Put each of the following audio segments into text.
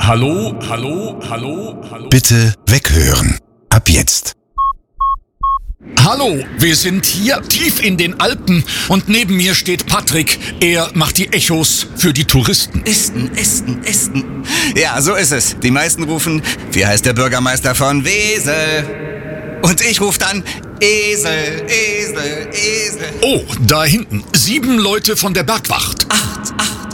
Hallo? Bitte weghören. Ab jetzt. Hallo, wir sind hier tief in den Alpen und neben mir steht Patrick. Er macht die Echos für die Touristen. Esten. Ja, so ist es. Die meisten rufen, wie heißt der Bürgermeister von Wesel? Und ich rufe dann, Esel. Oh, da hinten. 7 Leute von der Bergwacht. 8.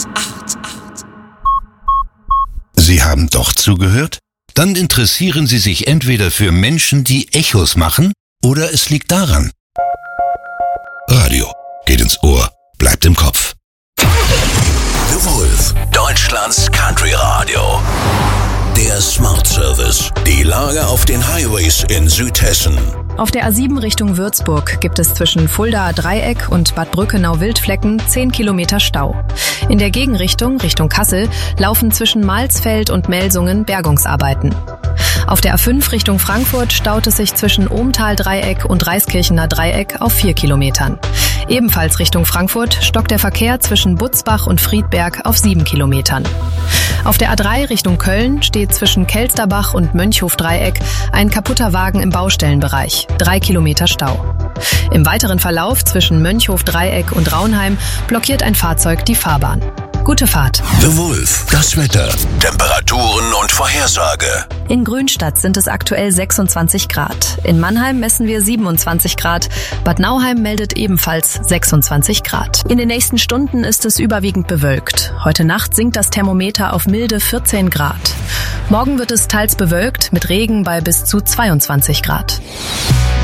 Sie haben doch zugehört? Dann interessieren Sie sich entweder für Menschen, die Echos machen, oder es liegt daran. Radio geht ins Ohr, bleibt im Kopf. The Wolf, Deutschlands Country Radio. Der Smart Service. Die Lage auf den Highways in Südhessen. Auf der A7 Richtung Würzburg gibt es zwischen Fuldaer Dreieck und Bad Brückenau-Wildflecken 10 Kilometer Stau. In der Gegenrichtung, Richtung Kassel, laufen zwischen Malsfeld und Melsungen Bergungsarbeiten. Auf der A5 Richtung Frankfurt staut es sich zwischen Ohmtal-Dreieck und Reiskirchener Dreieck auf 4 Kilometern. Ebenfalls Richtung Frankfurt stockt der Verkehr zwischen Butzbach und Friedberg auf 7 Kilometern. Auf der A3 Richtung Köln steht zwischen Kelsterbach und Mönchhof-Dreieck ein kaputter Wagen im Baustellenbereich. 3 Kilometer Stau. Im weiteren Verlauf zwischen Mönchhof-Dreieck und Raunheim blockiert ein Fahrzeug die Fahrbahn. Gute Fahrt. The Wolf, das Wetter, Temperaturen und Vorhersage. In Grünstadt sind es aktuell 26 Grad. In Mannheim messen wir 27 Grad. Bad Nauheim meldet ebenfalls 26 Grad. In den nächsten Stunden ist es überwiegend bewölkt. Heute Nacht sinkt das Thermometer auf milde 14 Grad. Morgen wird es teils bewölkt mit Regen bei bis zu 22 Grad.